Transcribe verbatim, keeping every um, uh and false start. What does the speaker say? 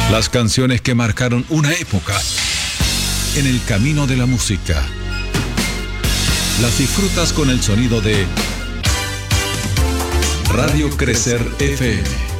Las canciones que marcaron una época en el camino de la música. Las disfrutas con el sonido de Radio Crecer F M.